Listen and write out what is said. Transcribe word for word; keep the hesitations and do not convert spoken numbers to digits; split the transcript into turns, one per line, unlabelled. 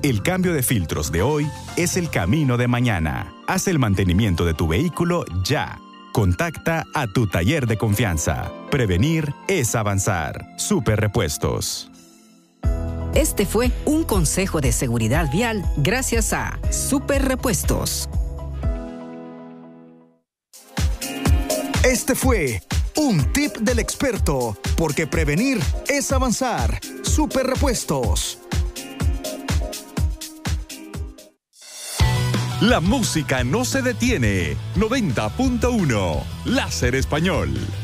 El cambio de filtros de hoy es el camino de mañana. Haz el mantenimiento de tu vehículo ya. Contacta a tu taller de confianza. Prevenir es avanzar. Super Repuestos.
Este fue un consejo de seguridad vial gracias a Super Repuestos.
Este fue un tip del experto, porque prevenir es avanzar. Super Repuestos.
La música no se detiene. noventa punto uno. Láser Español.